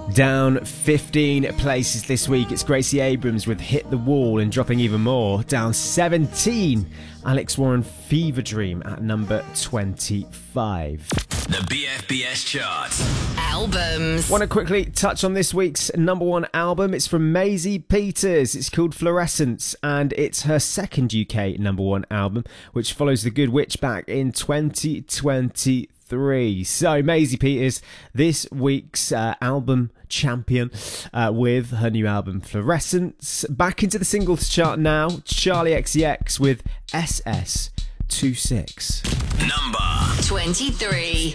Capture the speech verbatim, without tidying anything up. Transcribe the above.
Down fifteen places this week, it's Gracie Abrams with Hit the Wall, and dropping even more. Down seventeen, Alex Warren, Fever Dream at number twenty-five. The B F B S chart. Albums. Want to quickly touch on this week's number one album. It's from Maisie Peters. It's called Fluorescence, and it's her second U K number one album, which follows The Good Witch back in twenty twenty-three. So Maisie Peters, this week's uh, album champion uh, with her new album Fluorescence. Back into the singles chart now. Charlie X C X with S S twenty-six. Number twenty-three.